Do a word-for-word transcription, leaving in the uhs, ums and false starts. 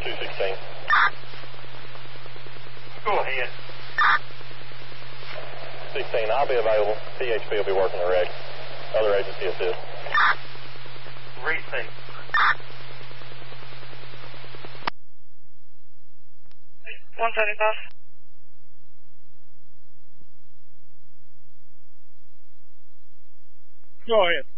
two sixteen. Go ahead. sixteen, I'll be available. P H P will be working the wreck. Other agency assist. Receive. one seventy-five. Go ahead.